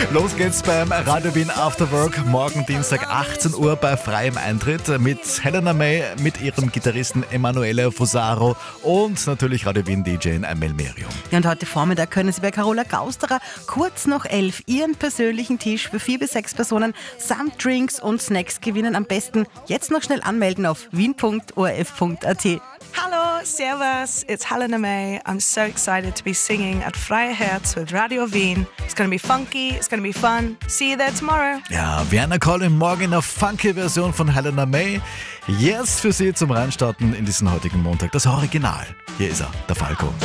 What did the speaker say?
Los geht's beim Radio Wien After Work, morgen Dienstag 18 Uhr bei freiem Eintritt mit Helena May, mit ihrem Gitarristen Emanuele Fusaro und natürlich Radio Wien DJ Amel Merium. Ja, und heute Vormittag können Sie bei Carola Gausterer kurz nach 11 Ihren persönlichen Tisch für 4 bis 6 Personen samt Drinks und Snacks gewinnen. Am besten jetzt noch schnell anmelden auf wien.orf.at. Hello, servus, it's Helena May. I'm so excited to be singing at Freie Herz with Radio Wien. It's going to be funky, it's going to be fun. See you there tomorrow. Ja, Werner Collin morgen in einer funky Version von Helena May. Jetzt für Sie zum Reinstarten in diesen heutigen Montag das Original. Hier ist er, der Falco.